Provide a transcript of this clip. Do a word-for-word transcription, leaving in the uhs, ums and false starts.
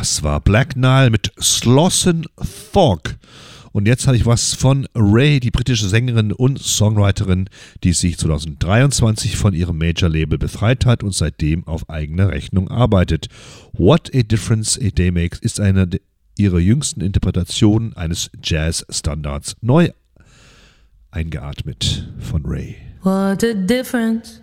Das war Black Nile mit Slauson Thog. Und jetzt habe ich was von Ray, die britische Sängerin und Songwriterin, die sich zwanzig dreiundzwanzig von ihrem Major-Label befreit hat und seitdem auf eigene Rechnung arbeitet. What a Difference a Day Makes ist eine ihrer jüngsten Interpretationen eines Jazz-Standards. Neu eingeatmet von Ray. What a difference